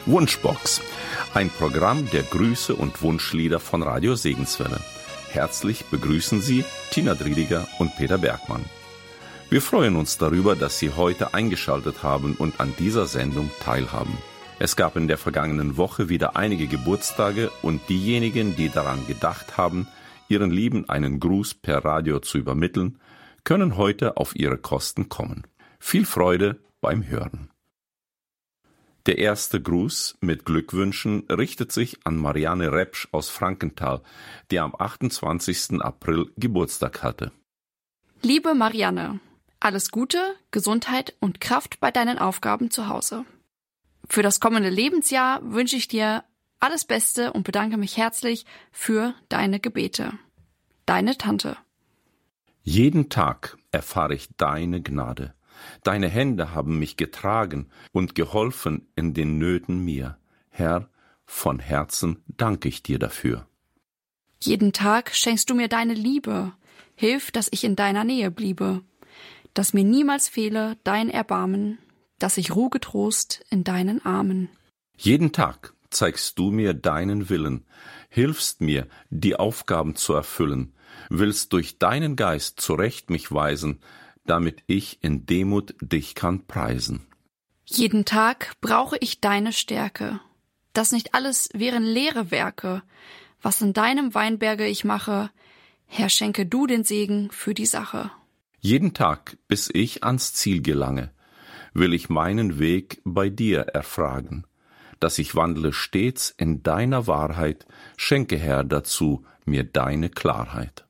Wunschbox, ein Programm der Grüße und Wunschlieder von Radio Segenswelle. Herzlich begrüßen Sie Tina Driediger und Peter Bergmann. Wir freuen uns darüber, dass Sie heute eingeschaltet haben und an dieser Sendung teilhaben. Es gab in der vergangenen Woche wieder einige Geburtstage und diejenigen, die daran gedacht haben, ihren Lieben einen Gruß per Radio zu übermitteln, können heute auf ihre Kosten kommen. Viel Freude beim Hören. Der erste Gruß mit Glückwünschen richtet sich an Marianne Repsch aus Frankenthal, die am 28. April Geburtstag hatte. Liebe Marianne, alles Gute, Gesundheit und Kraft bei deinen Aufgaben zu Hause. Für das kommende Lebensjahr wünsche ich dir alles Beste und bedanke mich herzlich für deine Gebete. Deine Tante. Jeden Tag erfahre ich deine Gnade. Deine Hände haben mich getragen und geholfen in den Nöten mir. Herr, von Herzen danke ich dir dafür. Jeden Tag schenkst du mir deine Liebe. Hilf, dass ich in deiner Nähe bliebe. Dass mir niemals fehle dein Erbarmen, dass ich ruhe getrost in deinen Armen. Jeden Tag zeigst du mir deinen Willen, hilfst mir, die Aufgaben zu erfüllen, willst durch deinen Geist zurecht mich weisen, damit ich in Demut dich kann preisen. Jeden Tag brauche ich deine Stärke. Das nicht alles wären leere Werke. Was in deinem Weinberge ich mache, Herr, schenke du den Segen für die Sache. Jeden Tag, bis ich ans Ziel gelange, will ich meinen Weg bei dir erfragen. Dass ich wandle stets in deiner Wahrheit, schenke, Herr, dazu mir deine Klarheit.